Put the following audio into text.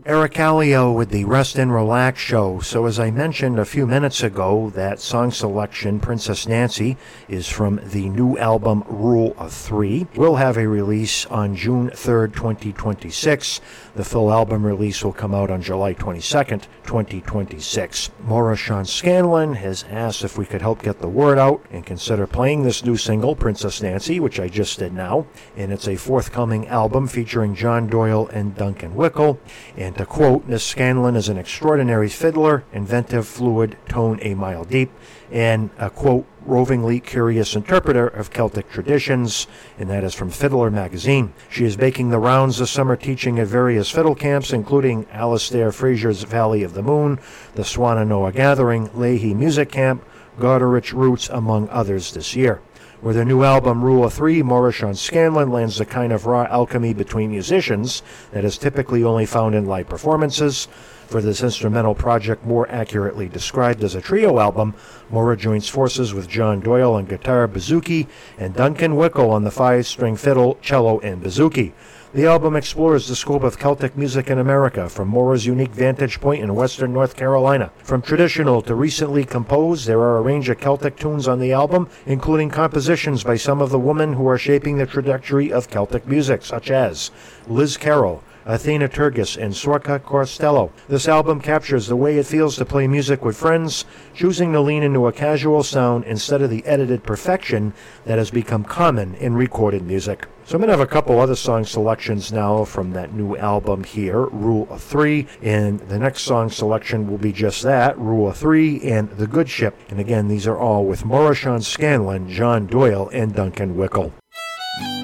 Eric Allio with the Rest and Relax Show. So as I mentioned a few minutes ago, that song selection, Princess Nancy, is from the new album Rule of Three. We'll have a release on June 3rd, 2026. The full album release will come out on July 22nd, 2026. Maura Sean Scanlon has asked if we could help get the word out and consider playing this new single, Princess Nancy, which I just did now. And it's a forthcoming album featuring John Doyle and Duncan Wickle. And to quote, Miss Scanlon is an extraordinary fiddler, inventive, fluid, tone a mile deep, and a quote, rovingly curious interpreter of Celtic traditions, and that is from Fiddler magazine. She is making the rounds this summer teaching at various fiddle camps, including Alistair Fraser's Valley of the Moon, the Swannanoa Gathering, Leahy Music Camp, Goderich Roots, among others this year. With her new album, Rule of Three, Maura Sean Scanlon lands the kind of raw alchemy between musicians that is typically only found in live performances. For this instrumental project, more accurately described as a trio album, Maura joins forces with John Doyle on guitar, bouzouki, and Duncan Wickle on the five-string fiddle, cello, and bouzouki. The album explores the scope of Celtic music in America from Maura's unique vantage point in western North Carolina. From traditional to recently composed, there are a range of Celtic tunes on the album, including compositions by some of the women who are shaping the trajectory of Celtic music, such as Liz Carroll, Athena Turgis, and Sorka Costello. This album captures the way it feels to play music with friends, choosing to lean into a casual sound instead of the edited perfection that has become common in recorded music. So I'm going to have a couple other song selections now from that new album here, Rule of Three, and the next song selection will be just that, Rule of Three and The Good Ship. And again, these are all with Maura Sean Scanlon, John Doyle, and Duncan Wickle.